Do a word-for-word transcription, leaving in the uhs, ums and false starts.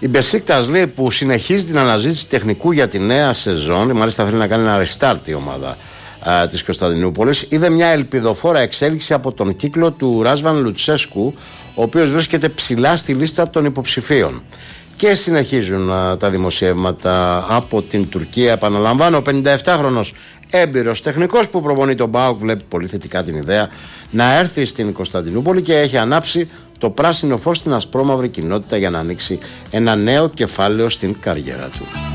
Η Μπεσίκτας, λέει, που συνεχίζει την αναζήτηση τεχνικού για τη νέα σεζόν, μάλιστα θέλει να κάνει ένα restart η ομάδα α, της Κωνσταντινούπολης, είδε μια ελπιδοφόρα εξέλιξη από τον κύκλο του Ράσβαν Λουτσέσκου, ο οποίος βρίσκεται ψηλά στη λίστα των υποψηφίων. Και συνεχίζουν α, τα δημοσιεύματα από την Τουρκία. Επαναλαμβάνω, ο πενηνταεφτάχρονος έμπειρος τεχνικός που προπονεί τον ΠΑΟΚ βλέπει πολύ θετικά την ιδέα να έρθει στην Κωνσταντινούπολη και έχει ανάψει το πράσινο φως στην ασπρόμαυρη κοινότητα για να ανοίξει ένα νέο κεφάλαιο στην καριέρα του.